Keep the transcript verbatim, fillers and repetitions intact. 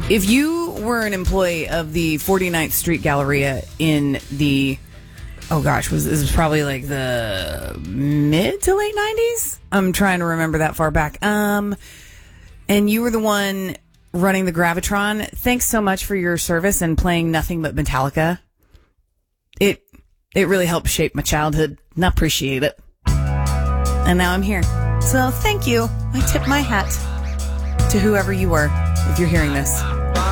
If you were an employee of the forty-ninth Street Galleria in the, oh gosh, was this was probably like the mid to late nineties? I'm trying to remember that far back. Um, and you were the one running the Gravitron. Thanks so much for your service and playing nothing but Metallica. It it really helped shape my childhood, and I appreciate it. And now I'm here. So thank you. I tip my hat to whoever you were, if you're hearing this.